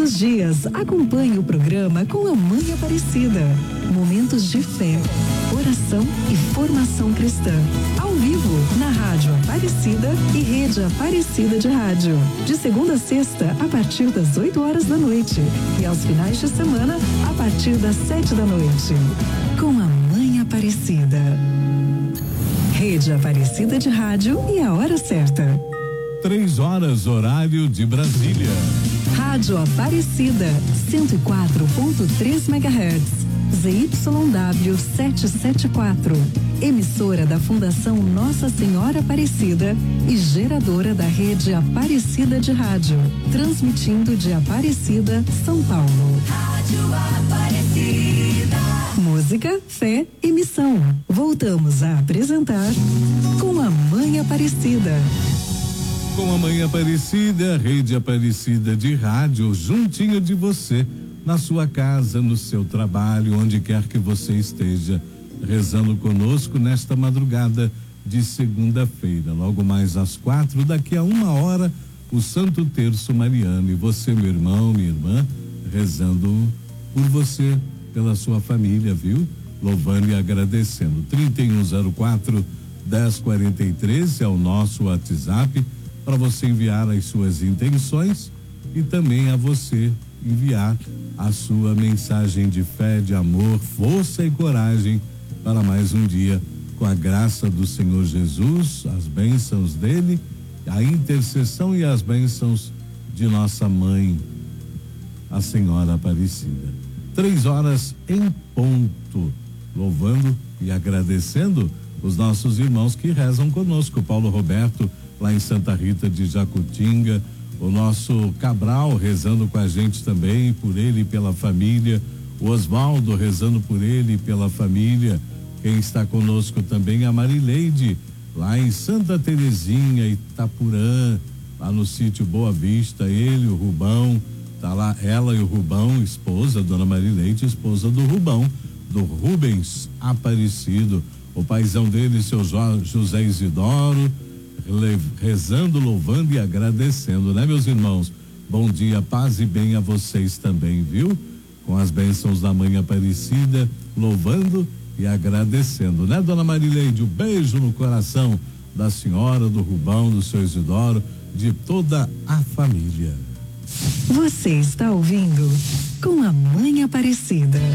os dias, acompanhe o programa com a Mãe Aparecida. Momentos de fé, oração e formação cristã. Ao vivo, na Rádio Aparecida e Rede Aparecida de Rádio. De segunda a sexta, a partir das 8 horas da noite. E aos finais de semana, a partir das 7 da noite. Com a Mãe Aparecida. Rede Aparecida de Rádio e a hora certa. 3 horas, horário de Brasília. Rádio Aparecida, 104.3 MHz. ZYW 774. Emissora da Fundação Nossa Senhora Aparecida e geradora da Rede Aparecida de Rádio. Transmitindo de Aparecida, São Paulo. Rádio Aparecida. Música, fé e missão. Voltamos a apresentar Com a Mãe Aparecida. Com a Mãe Aparecida, Rede Aparecida de Rádio, juntinho de você, na sua casa, no seu trabalho, onde quer que você esteja, rezando conosco nesta madrugada de segunda-feira. Logo mais às 4, daqui a 1 hora, o Santo Terço Mariano. E você, meu irmão, minha irmã, rezando por você, pela sua família, viu? Louvando e agradecendo. 3104-1043 é o nosso WhatsApp, para você enviar as suas intenções e também a você enviar a sua mensagem de fé, de amor, força e coragem para mais um dia, com a graça do Senhor Jesus, as bênçãos dele, a intercessão e as bênçãos de nossa mãe, a Senhora Aparecida. 3 horas em ponto, louvando e agradecendo os nossos irmãos que rezam conosco. Paulo Roberto, lá em Santa Rita de Jacutinga, o nosso Cabral rezando com a gente também, por ele e pela família, o Osvaldo rezando por ele e pela família. Quem está conosco também, a Marileide, lá em Santa Terezinha, Itapurã, lá no sítio Boa Vista, ele, o Rubão, tá lá ela e o Rubão, esposa, dona Marileide, esposa do Rubão, do Rubens Aparecido, o paizão dele, seu José Isidoro, rezando, louvando e agradecendo, né, meus irmãos? Bom dia, paz e bem a vocês também, viu? Com as bênçãos da Mãe Aparecida, louvando e agradecendo, né, dona Marileide? Um beijo no coração da senhora, do Rubão, do seu Isidoro, de toda a família. Você está ouvindo Com a Mãe Aparecida.